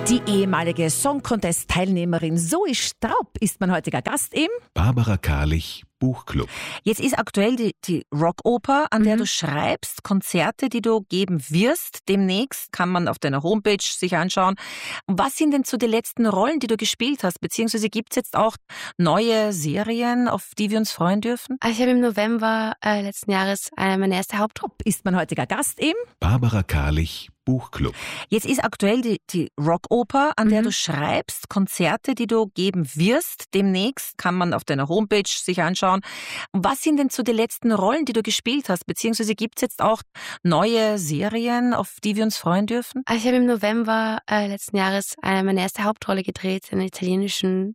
Die ehemalige Song Contest-Teilnehmerin Zoe Straub ist mein heutiger Gast im Barbara Karlich Buchclub. Jetzt ist aktuell die Rockoper, an der du schreibst, Konzerte, die du geben wirst. Demnächst kann man auf deiner Homepage sich anschauen. Was sind denn so die letzten Rollen, die du gespielt hast? Beziehungsweise gibt es jetzt auch neue Serien, auf die wir uns freuen dürfen? Ich habe im November letzten Jahres meine erste Hauptrolle. Ist mein heutiger Gast im Barbara Karlich Buchclub. Jetzt ist aktuell die Rockoper, an der du schreibst, Konzerte, die du geben wirst. Demnächst kann man auf deiner Homepage sich anschauen. Was sind denn so die letzten Rollen, die du gespielt hast? Beziehungsweise gibt es jetzt auch neue Serien, auf die wir uns freuen dürfen? Ich habe im November letzten Jahres meine erste Hauptrolle gedreht in einer italienischen